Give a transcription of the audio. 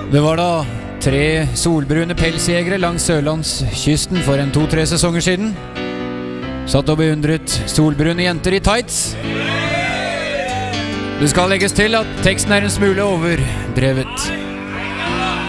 Det var da 3 solbrune pelsjegere langs Sørlandskysten for en 2-3 sesonger siden. Satt og beundret solbrune jenter i tights. Det skal legges til at teksten er en smule overdrevet.